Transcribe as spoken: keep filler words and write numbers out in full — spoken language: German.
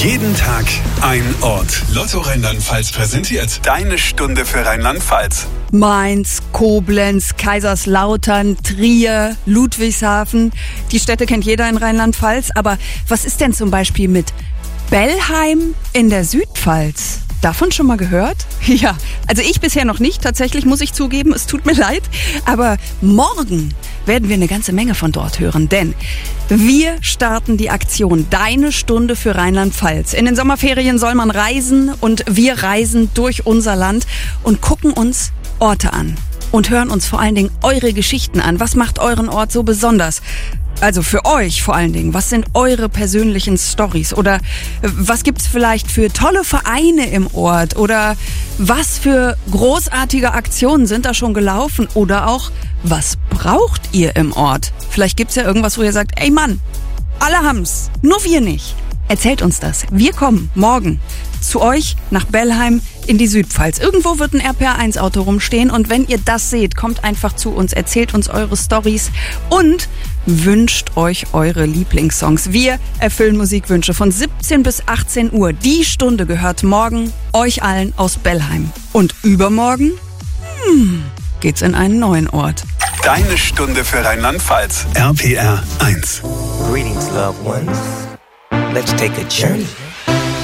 Jeden Tag ein Ort. Lotto Rheinland-Pfalz präsentiert deine Stunde für Rheinland-Pfalz. Mainz, Koblenz, Kaiserslautern, Trier, Ludwigshafen. Die Städte kennt jeder in Rheinland-Pfalz. Aber was ist denn zum Beispiel mit Bellheim in der Südpfalz? Davon schon mal gehört? Ja, also ich bisher noch nicht. Tatsächlich muss ich zugeben, es tut mir leid. Aber morgen werden wir eine ganze Menge von dort hören. Denn wir starten die Aktion Deine Stunde für Rheinland-Pfalz. In den Sommerferien soll man reisen und wir reisen durch unser Land und gucken uns Orte an. Und hören uns vor allen Dingen eure Geschichten an. Was macht euren Ort so besonders? Also für euch vor allen Dingen, was sind eure persönlichen Storys? Oder was gibt's vielleicht für tolle Vereine im Ort? Oder was für großartige Aktionen sind da schon gelaufen? Oder auch, was braucht ihr im Ort? Vielleicht gibt's ja irgendwas, wo ihr sagt, ey Mann, alle haben's, nur wir nicht. Erzählt uns das. Wir kommen morgen zu euch nach Bellheim in die Südpfalz. Irgendwo wird ein R P R eins Auto rumstehen und wenn ihr das seht, kommt einfach zu uns, erzählt uns eure Storys und wünscht euch eure Lieblingssongs. Wir erfüllen Musikwünsche von siebzehn bis achtzehn Uhr. Die Stunde gehört morgen euch allen aus Bellheim. Und übermorgen hm, geht's in einen neuen Ort. Deine Stunde für Rheinland-Pfalz. R P R eins. Greetings, loved ones. Let's take a journey.